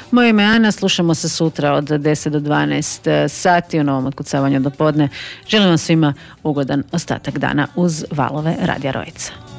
Moje ime je Ana, slušamo se sutra od 10 do 12 sati u novom otkucavanju do podne. Želim vam svima ugodan ostatak dana uz valove Radija Rojica.